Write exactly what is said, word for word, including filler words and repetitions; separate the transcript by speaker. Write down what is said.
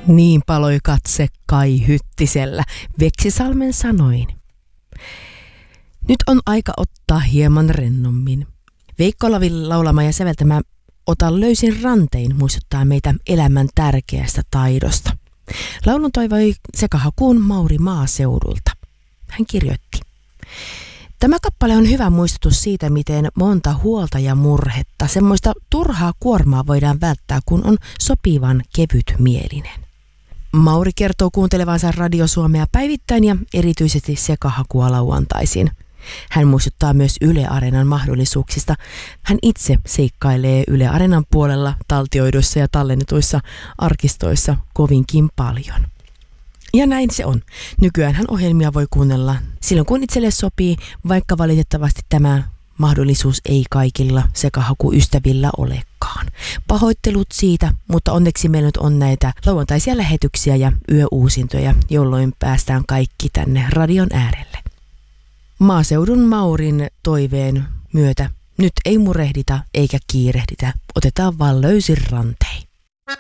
Speaker 1: Niin paloi katse Kai Hyttisellä Veksisalmen sanoin. Nyt on aika ottaa hieman rennommin. Veikko Lavin laulama ja säveltämä Ota löysin rantein muistuttaa meitä elämän tärkeästä taidosta. Laulun toivoi sekahakuun Mauri maaseudulta. Hän kirjoitti. Tämä kappale on hyvä muistutus siitä, miten monta huolta ja murhetta, semmoista turhaa kuormaa voidaan välttää, kun on sopivan kevytmielinen. Mauri kertoo kuuntelevansa Radio Suomea päivittäin ja erityisesti sekahakua lauantaisin. Hän muistuttaa myös Yle Areenan mahdollisuuksista. Hän itse seikkailee Yle Areenan puolella taltioiduissa ja tallennetuissa arkistoissa kovinkin paljon. Ja näin se on. Nykyäänhän ohjelmia voi kuunnella silloin kun itselle sopii, vaikka valitettavasti tämä mahdollisuus ei kaikilla sekahakuystävillä olekaan. Pahoittelut siitä, mutta onneksi meillä nyt on näitä lauantaisia lähetyksiä ja yöuusintoja, jolloin päästään kaikki tänne radion äärelle. Maaseudun Maurin toiveen myötä nyt ei murehdita eikä kiirehditä, otetaan vaan löysin rantein.